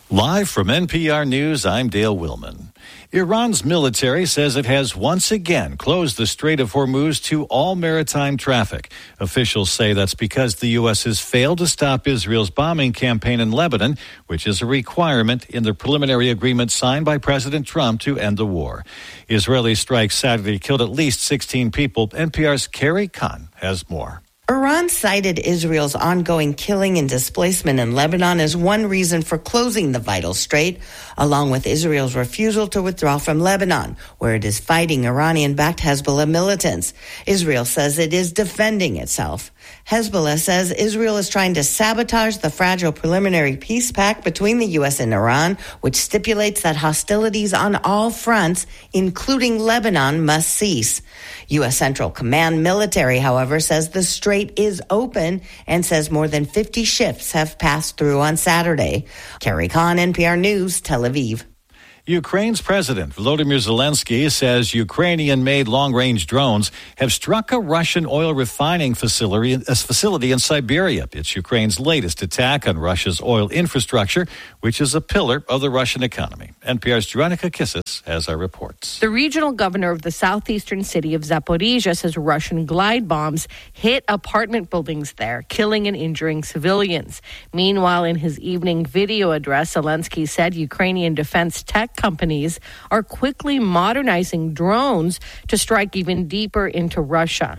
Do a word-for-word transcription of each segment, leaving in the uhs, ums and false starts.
Live from N P R News, I'm Dale Willman. Iran's military says it has once again closed the Strait of Hormuz to all maritime traffic. Officials say that's because the U S has failed to stop Israel's bombing campaign in Lebanon, which is a requirement in the preliminary agreement signed by President Trump to end the war. Israeli strikes Saturday killed at least sixteen people. N P R's Carrie Kahn has more. Iran cited Israel's ongoing killing and displacement in Lebanon as one reason for closing the vital strait, along with Israel's refusal to withdraw from Lebanon, where it is fighting Iranian-backed Hezbollah militants. Israel says it is defending itself. Hezbollah says Israel is trying to sabotage the fragile preliminary peace pact between the U S and Iran, which stipulates that hostilities on all fronts, including Lebanon, must cease. U S Central Command military, however, says the strait is open and says more than fifty ships have passed through on Saturday. Carrie Kahn, N P R News, Tel Aviv. Ukraine's President Volodymyr Zelensky says Ukrainian-made long-range drones have struck a Russian oil refining facility, a facility in Siberia. It's Ukraine's latest attack on Russia's oil infrastructure, which is a pillar of the Russian economy. N P R's Veronica Kissis has our reports. The regional governor of the southeastern city of Zaporizhia says Russian glide bombs hit apartment buildings there, killing and injuring civilians. Meanwhile, in his evening video address, Zelensky said Ukrainian defense tech companies are quickly modernizing drones to strike even deeper into Russia.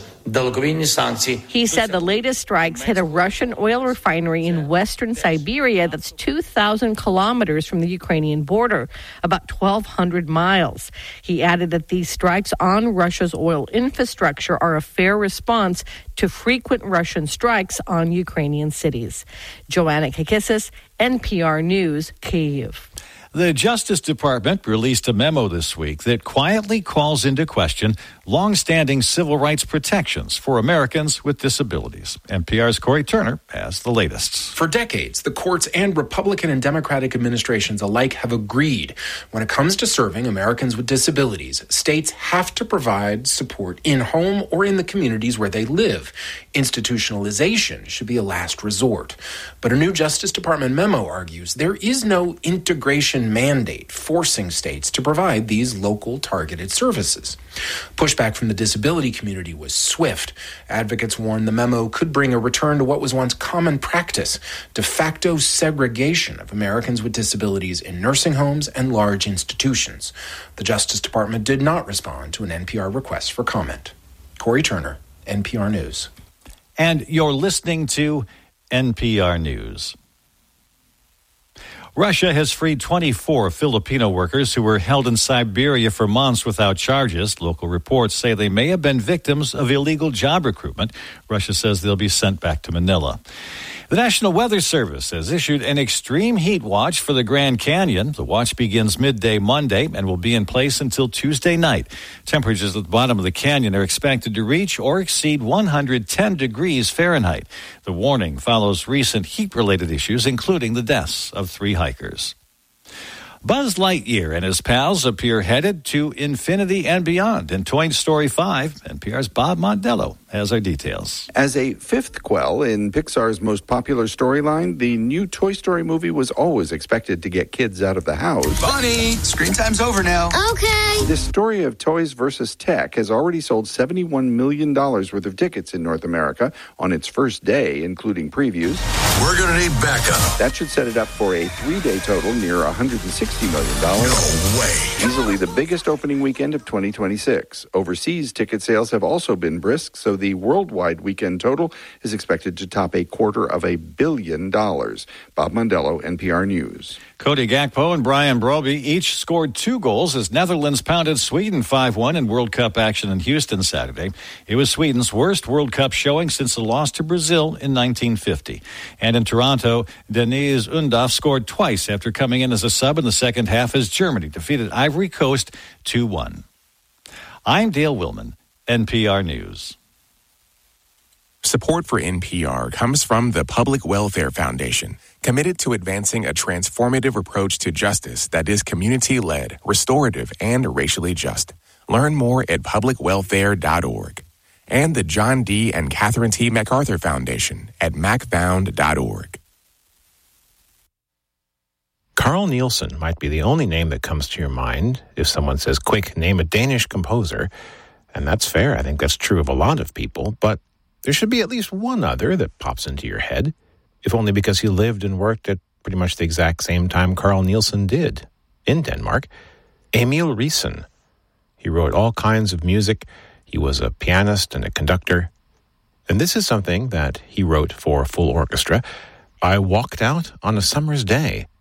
He said the latest strikes hit a Russian oil refinery in western Siberia that's two thousand kilometers from the Ukrainian border, about twelve hundred miles. He added that these strikes on Russia's oil infrastructure are a fair response to frequent Russian strikes on Ukrainian cities. Joanna Kakissis, N P R News, Kyiv. The Justice Department released a memo this week that quietly calls into question long-standing civil rights protections for Americans with disabilities. N P R's Corey Turner has the latest. For decades, the courts and Republican and Democratic administrations alike have agreed when it comes to serving Americans with disabilities, states have to provide support in home or in the communities where they live. Institutionalization should be a last resort. But a new Justice Department memo argues there is no integration mandate forcing states to provide these local targeted services. Pushback from the disability community was swift. Advocates warned the memo could bring a return to what was once common practice, de facto segregation of Americans with disabilities in nursing homes and large institutions. The Justice Department did not respond to an N P R request for comment. Corey Turner, N P R News. And you're listening to N P R News. Russia has freed twenty-four Filipino workers who were held in Siberia for months without charges. Local reports say they may have been victims of illegal job recruitment. Russia says they'll be sent back to Manila. The National Weather Service has issued an extreme heat watch for the Grand Canyon. The watch begins midday Monday and will be in place until Tuesday night. Temperatures at the bottom of the canyon are expected to reach or exceed one hundred ten degrees Fahrenheit. The warning follows recent heat-related issues, including the deaths of three hikers. Buzz Lightyear and his pals appear headed to infinity and beyond in Toy Story five. N P R's Bob Mondello has our details. As a fifth quell in Pixar's most popular storyline, the new Toy Story movie was always expected to get kids out of the house. Bonnie, screen time's over now. Okay. This story of toys versus tech has already sold seventy-one million dollars worth of tickets in North America on its first day, including previews. We're going to need backup. That should set it up for a three-day total near one hundred sixty million dollars. No way. Easily the biggest opening weekend of twenty twenty-six. Overseas ticket sales have also been brisk, so the worldwide weekend total is expected to top a quarter of a billion dollars. Bob Mondello, N P R News. Cody Gakpo and Brian Broby each scored two goals as Netherlands pounded Sweden five one in World Cup action in Houston Saturday. It was Sweden's worst World Cup showing since the loss to Brazil in nineteen fifty. And in Toronto, Denise Undaff scored twice after coming in as a sub in the second half as Germany defeated Ivory Coast two one. I'm Dale Willman, N P R News. Support for N P R comes from the Public Welfare Foundation, committed to advancing a transformative approach to justice that is community-led, restorative, and racially just. Learn more at public welfare dot org. And the John D. and Catherine T. MacArthur Foundation at mac found dot org. Carl Nielsen might be the only name that comes to your mind if someone says, quick, name a Danish composer. And that's fair. I think that's true of a lot of people. But there should be at least one other that pops into your head, if only because he lived and worked at pretty much the exact same time Carl Nielsen did in Denmark. Emil Riisen. He wrote all kinds of music. He was a pianist and a conductor. And this is something that he wrote for full orchestra. I walked out on a summer's day